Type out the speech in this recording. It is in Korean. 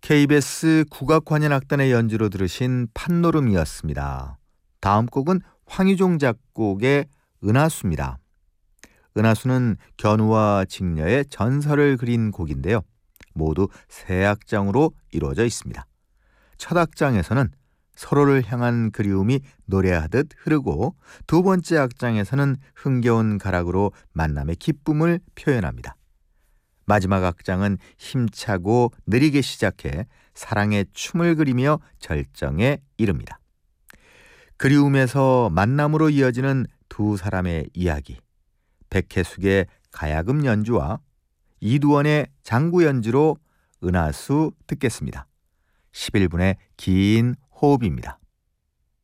KBS 국악환연악단의 연주로 들으신 판노름이었습니다. 다음 곡은 황유종 작곡의 은하수입니다. 은하수는 견우와 직녀의 전설을 그린 곡인데요. 모두 세 악장으로 이루어져 있습니다. 첫 악장에서는 서로를 향한 그리움이 노래하듯 흐르고 두 번째 악장에서는 흥겨운 가락으로 만남의 기쁨을 표현합니다. 마지막 악장은 힘차고 느리게 시작해 사랑의 춤을 그리며 절정에 이릅니다. 그리움에서 만남으로 이어지는 두 사람의 이야기, 백혜숙의 가야금 연주와 이두원의 장구 연주로 은하수 듣겠습니다. 11분의 긴 호흡입니다.